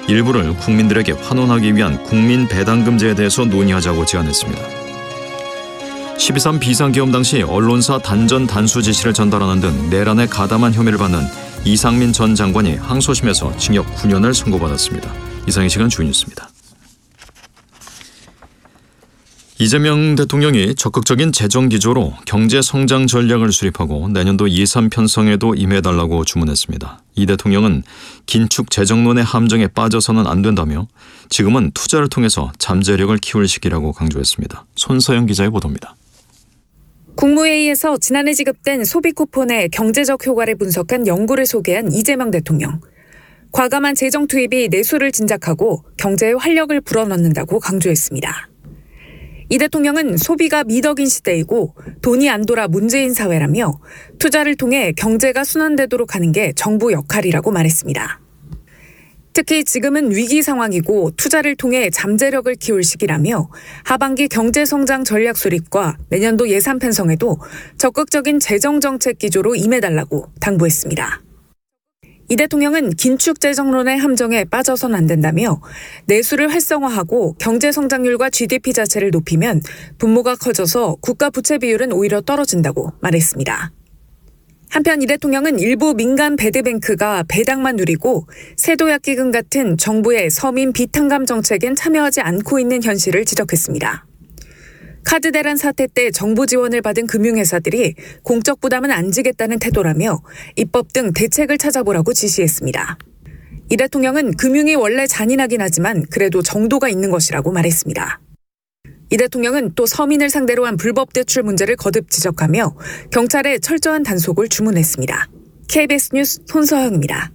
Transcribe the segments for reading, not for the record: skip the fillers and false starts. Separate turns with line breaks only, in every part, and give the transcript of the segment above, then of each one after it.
일부를 국민들에게 환원하기 위한 국민 배당금제에 대해서 논의하자고 제안했습니다. 12.3 비상계엄 당시 언론사 단전 단수 지시를 전달하는 등 내란에 가담한 혐의를 받는 이상민 전 장관이 항소심에서 징역 9년을 선고받았습니다. 이상 이 시간 주뉴스입니다. 이재명 대통령이 적극적인 재정 기조로 경제 성장 전략을 수립하고 내년도 예산 편성에도 임해달라고 주문했습니다. 이 대통령은 긴축 재정론의 함정에 빠져서는 안 된다며 지금은 투자를 통해서 잠재력을 키울 시기라고 강조했습니다. 손서영 기자의 보도입니다.
국무회의에서 지난해 지급된 소비 쿠폰의 경제적 효과를 분석한 연구를 소개한 이재명 대통령. 과감한 재정 투입이 내수를 진작하고 경제에 활력을 불어넣는다고 강조했습니다. 이 대통령은 소비가 미덕인 시대이고 돈이 안 돌아 문재인 사회라며 투자를 통해 경제가 순환되도록 하는 게 정부 역할이라고 말했습니다. 특히 지금은 위기 상황이고 투자를 통해 잠재력을 키울 시기라며 하반기 경제성장 전략 수립과 내년도 예산 편성에도 적극적인 재정정책 기조로 임해달라고 당부했습니다. 이 대통령은 긴축 재정론의 함정에 빠져선 안 된다며 내수를 활성화하고 경제 성장률과 GDP 자체를 높이면 분모가 커져서 국가 부채 비율은 오히려 떨어진다고 말했습니다. 한편 이 대통령은 일부 민간 배드뱅크가 배당만 누리고 세도약기금 같은 정부의 서민 비탄감 정책엔 참여하지 않고 있는 현실을 지적했습니다. 카드 대란 사태 때 정부 지원을 받은 금융회사들이 공적 부담은 안 지겠다는 태도라며 입법 등 대책을 찾아보라고 지시했습니다. 이 대통령은 금융이 원래 잔인하긴 하지만 그래도 정도가 있는 것이라고 말했습니다. 이 대통령은 또 서민을 상대로 한 불법 대출 문제를 거듭 지적하며 경찰에 철저한 단속을 주문했습니다. KBS 뉴스 손서영입니다.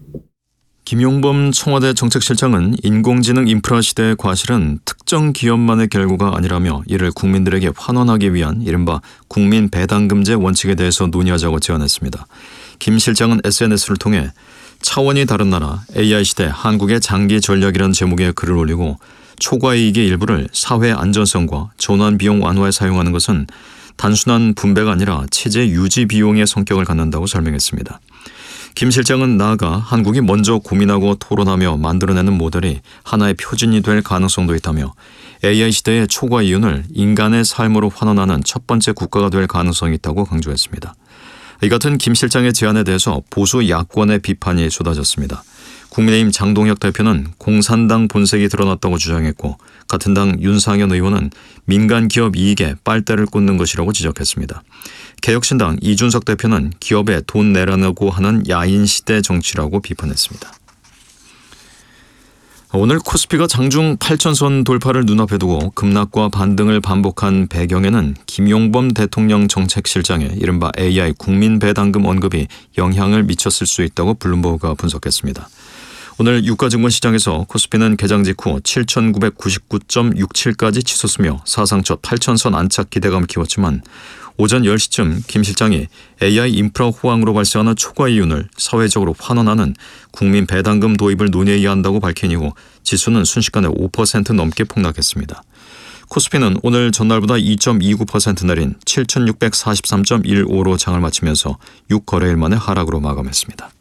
김용범 청와대 정책실장은 인공지능 인프라 시대의 과실은 특정 기업만의 결과가 아니라며 이를 국민들에게 환원하기 위한 이른바 국민 배당금제 원칙에 대해서 논의하자고 제안했습니다. 김 실장은 SNS를 통해 차원이 다른 나라 AI 시대 한국의 장기 전략이라는 제목의 글을 올리고 초과이익의 일부를 사회 안전성과 전환 비용 완화에 사용하는 것은 단순한 분배가 아니라 체제 유지 비용의 성격을 갖는다고 설명했습니다. 김 실장은 나아가 한국이 먼저 고민하고 토론하며 만들어내는 모델이 하나의 표준이 될 가능성도 있다며 AI 시대의 초과 이윤을 인간의 삶으로 환원하는 첫 번째 국가가 될 가능성이 있다고 강조했습니다. 이 같은 김 실장의 제안에 대해서 보수 야권의 비판이 쏟아졌습니다. 국민의힘 장동혁 대표는 공산당 본색이 드러났다고 주장했고 같은 당 윤상현 의원은 민간 기업 이익에 빨대를 꽂는 것이라고 지적했습니다. 개혁신당 이준석 대표는 기업에 돈 내라고 하는 야인 시대 정치라고 비판했습니다. 오늘 코스피가 장중 8,000선 돌파를 눈앞에 두고 급락과 반등을 반복한 배경에는 김용범 대통령 정책실장의 이른바 AI 국민 배당금 언급이 영향을 미쳤을 수 있다고 블룸버그가 분석했습니다. 오늘 유가증권 시장에서 코스피는 개장 직후 7,999.67까지 치솟으며 사상 첫 8,000선 안착 기대감을 키웠지만 오전 10시쯤 김 실장이 AI 인프라 호황으로 발생하는 초과 이윤을 사회적으로 환원하는 국민 배당금 도입을 논의해야 한다고 밝힌 이후 지수는 순식간에 5% 넘게 폭락했습니다. 코스피는 오늘 전날보다 2.29% 내린 7,643.15로 장을 마치면서 6거래일 만에 하락으로 마감했습니다.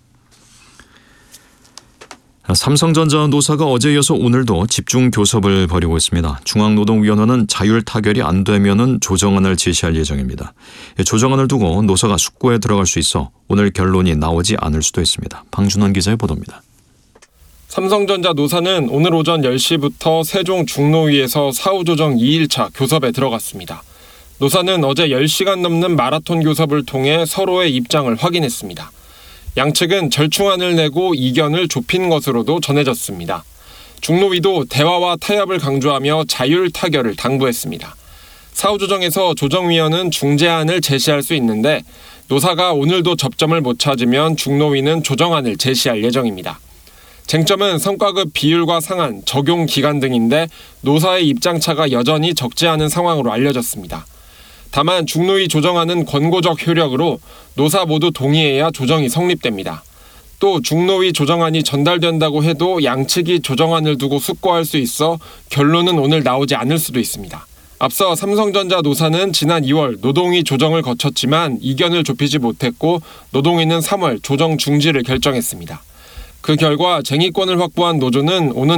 삼성전자 노사가 어제 이어서 오늘도 집중 교섭을 벌이고 있습니다. 중앙노동위원회는 자율 타결이 안 되면은 조정안을 제시할 예정입니다. 조정안을 두고 노사가 숙고에 들어갈 수 있어 오늘 결론이 나오지 않을 수도 있습니다. 방준환 기자의 보도입니다.
삼성전자 노사는 오늘 오전 10시부터 세종 중노위에서 사후조정 2일차 교섭에 들어갔습니다. 노사는 어제 10시간 넘는 마라톤 교섭을 통해 서로의 입장을 확인했습니다. 양측은 절충안을 내고 이견을 좁힌 것으로도 전해졌습니다. 중노위도 대화와 타협을 강조하며 자율 타결을 당부했습니다. 사후조정에서 조정위원은 중재안을 제시할 수 있는데 노사가 오늘도 접점을 못 찾으면 중노위는 조정안을 제시할 예정입니다. 쟁점은 성과급 비율과 상한, 적용 기간 등인데 노사의 입장차가 여전히 적지 않은 상황으로 알려졌습니다. 다만 중노위 조정안은 권고적 효력으로 노사 모두 동의해야 조정이 성립됩니다. 또 중노위 조정안이 전달된다고 해도 양측이 조정안을 두고 숙고할 수 있어 결론은 오늘 나오지 않을 수도 있습니다. 앞서 삼성전자 노사는 지난 2월 노동위 조정을 거쳤지만 이견을 좁히지 못했고 노동위는 3월 조정 중지를 결정했습니다. 그 결과 쟁의권을 확보한 노조는 오는